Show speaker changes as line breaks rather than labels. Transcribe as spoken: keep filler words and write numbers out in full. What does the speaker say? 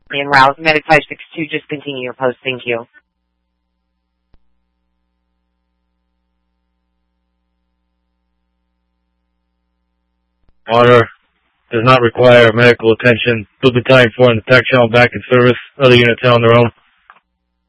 En route, Medic five six two, just continue your post. Thank you.
Order. Does not require medical attention. Blue Battalion four in the tech channel back in service. Other units are on their own.